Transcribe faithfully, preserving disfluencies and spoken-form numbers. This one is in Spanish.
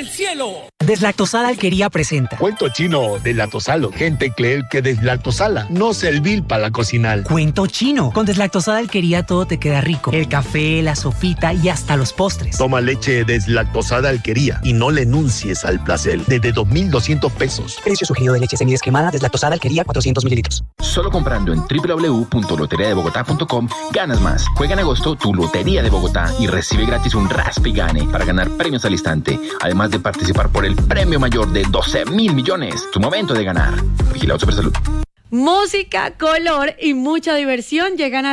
del cielo. Deslactosada Alquería presenta Cuento chino de Lactosalo. Gente cree que deslactosala no servir para cocinar. Cuento chino. Con Deslactosada Alquería todo te queda rico. El café, la sopita y hasta los postres. Toma leche deslactosada Alquería y no le enuncies al placer. Desde dos mil doscientos pesos. Precio sugerido de leche semidescremada Deslactosada Alquería cuatrocientos mililitros. Solo comprando en doble u doble u doble u punto lotería de bogotá punto com ganas más. Juega en agosto tu Lotería de Bogotá y recibe gratis un Raspa y Gane para ganar premios al instante. Además de participar por el premio mayor de doce mil millones. Tu momento de ganar. Vigilado Supersalud. Música, color y mucha diversión llegan a